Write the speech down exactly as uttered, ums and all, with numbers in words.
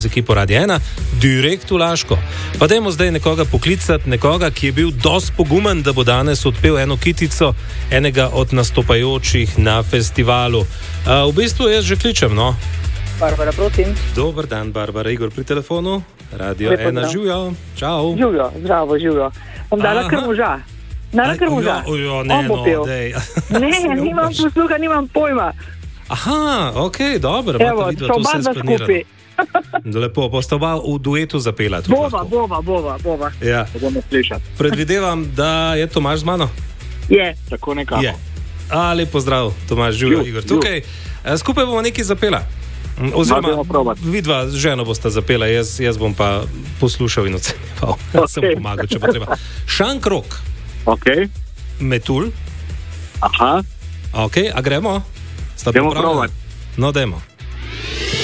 z ekipo Radia ena, direkt v Laško. Pa dajmo zdaj nekoga poklicati, nekoga, ki je bil dosti pogumen, da bo danes odpel eno kitico enega od nastopajočih na festivalu. Uh, v bistvu jaz že kličem, no? Barbara, prosim. Dober dan, Barbara, Igor pri telefonu. Radio ena, živjo, čau. Živjo, zdravo, živjo. Bom dala kar moža. Dala kar moža. Ujo, ne, no, dej. Ne, nimam posluha, nimam pojma. Aha, okej, okay, dobro. Evo, so oba dva skupaj. Lepo, pa sta oba v duetu zapela. Bova, bova, bova, bova. Ja. Predvidevam, da je Tomaž z mano? Je. Tako nekako. Je. A, lep pozdrav, Tomaž, živjo, Igor. Tukaj, skupaj bomo nekaj zapela. Oziroma, vidva z ženo bosta zapela, jaz, jaz bom pa poslušal in ocenjeval. Okay. Sem pomagal, če potreba. Šankrok. Ok. Metul. Aha. Ok, a gremo? Dajmo provat. No, dajmo.